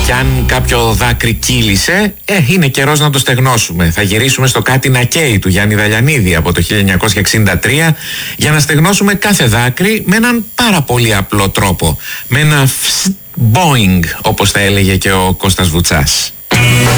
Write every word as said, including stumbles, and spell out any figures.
Και αν κάποιο δάκρυ κύλησε, ε, είναι καιρός να το στεγνώσουμε. Θα γυρίσουμε στο Κάτι να καίει του Γιάννη Δαλιανίδη από το χίλια εννιακόσια εξήντα τρία για να στεγνώσουμε κάθε δάκρυ με έναν πάρα πολύ απλό τρόπο. Με ένα φσ, boing, όπως θα έλεγε και ο Κώστας Βουτσάς.